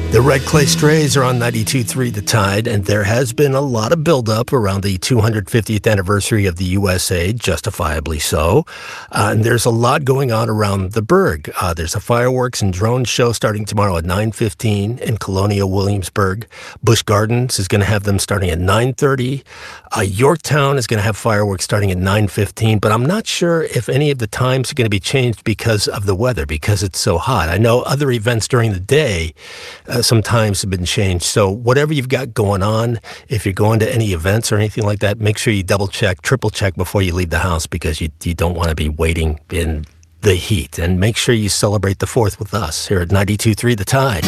The Red Clay Strays are on 92.3 The Tide, and there has been a lot of buildup around the 250th anniversary of the USA, justifiably so. And there's a lot going on around the Burg. There's a fireworks and drone show starting tomorrow at 9:15 in Colonial Williamsburg. Busch Gardens is going to have them starting at 9:30. Yorktown is going to have fireworks starting at 9:15, but I'm not sure if any of the times are going to be changed because of the weather, because it's so hot. I know other events during the day sometimes have been changed. So whatever you've got going on, if you're going to any events or anything like that, make sure you double check, triple check before you leave the house, because you don't want to be waiting in the heat. And make sure you celebrate the 4th with us here at 92.3 The Tide.